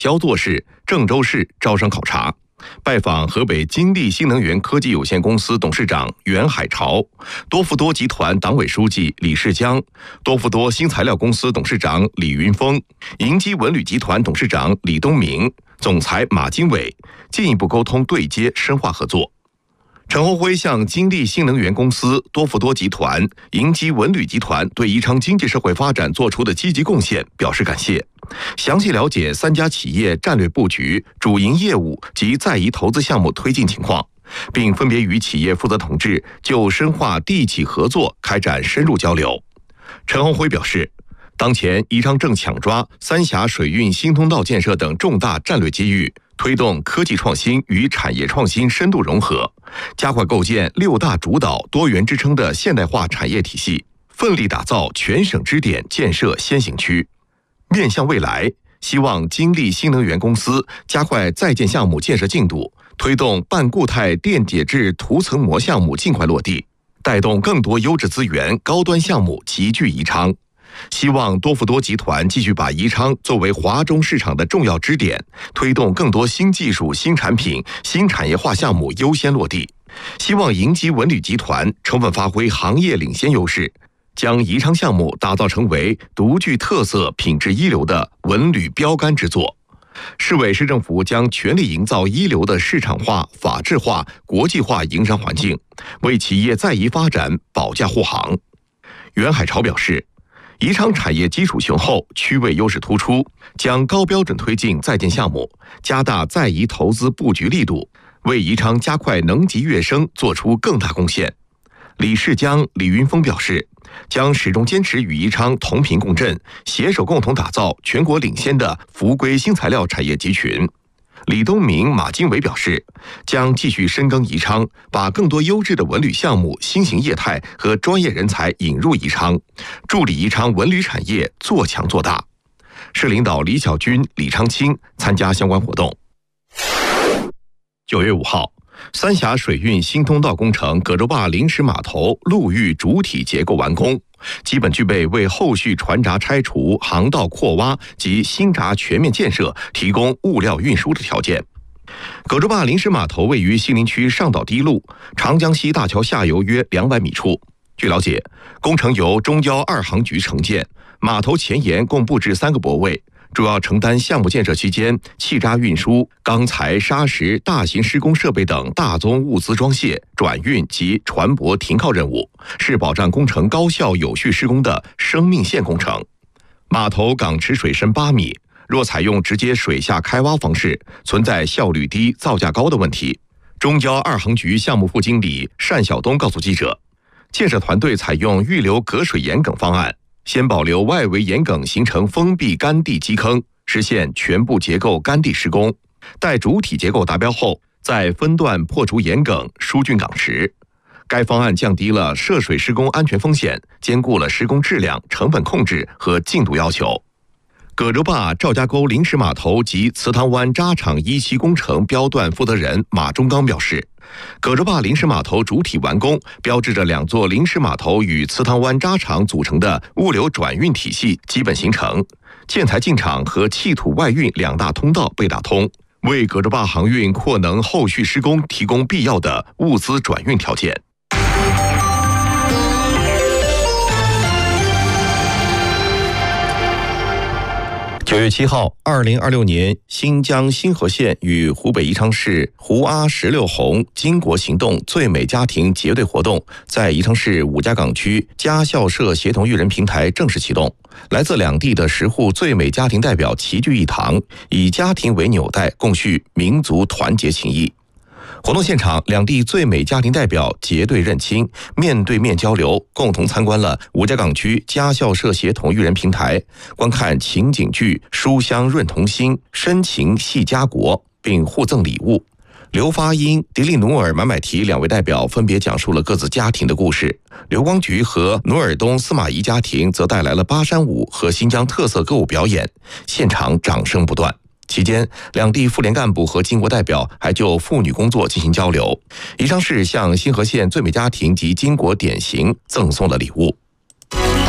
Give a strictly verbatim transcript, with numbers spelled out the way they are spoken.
焦作市、郑州市招商考察，拜访河北金利新能源科技有限公司董事长袁海潮、多富多集团党委书记李世江、多富多新材料公司董事长李云峰、银基文旅集团董事长李东明、总裁马经纬，进一步沟通对接，深化合作。陈厚辉向金利新能源公司、多富多集团、银基文旅集团对宜昌经济社会发展做出的积极贡献表示感谢，详细了解三家企业战略布局、主营业务及在宜投资项目推进情况，并分别与企业负责同志就深化地企合作开展深入交流。陈厚辉表示，当前宜昌正抢抓三峡水运新通道建设等重大战略机遇，推动科技创新与产业创新深度融合，加快构建六大主导、多元支撑的现代化产业体系，奋力打造全省支点建设先行区。面向未来，希望金利新能源公司加快在建项目建设进度，推动半固态电解质涂层膜项目尽快落地，带动更多优质资源、高端项目集聚宜昌。希望多富多集团继续把宜昌作为华中市场的重要支点，推动更多新技术、新产品、新产业化项目优先落地。希望银基文旅集团充分发挥行业领先优势，将宜昌项目打造成为独具特色、品质一流的文旅标杆之作。市委市政府将全力营造一流的市场化、法治化、国际化营商环境，为企业在宜发展保驾护航。袁海潮表示，宜昌产业基础雄厚，区位优势突出，将高标准推进在建项目，加大在宜投资布局力度，为宜昌加快能级跃升做出更大贡献。李世江、李云峰表示，将始终坚持与宜昌同频共振，携手共同打造全国领先的伏归新材料产业集群。李东明、马经纬表示，将继续深耕宜昌，把更多优质的文旅项目、新型业态和专业人才引入宜昌，助力宜昌文旅产业做强做大。市领导李小军、李昌清参加相关活动。九月五号，三峡水运新通道工程葛洲坝临时码头陆域主体结构完工，基本具备为后续船闸拆除、航道扩挖及新闸全面建设提供物料运输的条件。葛洲坝临时码头位于西陵区上岛堤路长江西大桥下游约两百米处。据了解，工程由中交二航局承建，码头前沿共布置三个泊位，主要承担项目建设期间气渣运输、钢材、砂石、大型施工设备等大宗物资装卸、转运及船舶停靠任务，是保障工程高效有序施工的生命线工程。码头港池水深八米，若采用直接水下开挖方式，存在效率低、造价高的问题。中交二航局项目副经理单晓东告诉记者，建设团队采用预留隔水沿梗方案，先保留外围沿梗形成封闭干地基坑，实现全部结构干地施工。待主体结构达标后，再分段破除沿梗，疏浚港池。该方案降低了涉水施工安全风险，兼顾了施工质量、成本控制和进度要求。葛洲坝赵家沟临时码头及祠堂湾渣厂一期工程标段负责人马忠刚表示，葛洲坝临时码头主体完工，标志着两座临时码头与祠堂湾渣厂组成的物流转运体系基本形成，建材进场和气土外运两大通道被打通，为葛洲坝航运扩能后续施工提供必要的物资转运条件。九月七号，二零二六年新疆新河县与湖北宜昌市胡阿十六红巾帼行动最美家庭结对活动在宜昌市五家岗区家校社协同育人平台正式启动。来自两地的十户最美家庭代表齐聚一堂，以家庭为纽带，共叙民族团结情谊。活动现场，两地最美家庭代表结对认亲，面对面交流，共同参观了五家岗区家校社协同育人平台，观看情景剧《书香润童心，深情系家国》，并互赠礼物。刘发英、迪丽努尔买买提两位代表分别讲述了各自家庭的故事。刘光菊和努尔东司马懿家庭则带来了巴山舞和新疆特色歌舞表演，现场掌声不断。期间，两地妇联干部和巾帼代表还就妇女工作进行交流。宜昌市向新河县最美家庭及巾帼典型赠送了礼物。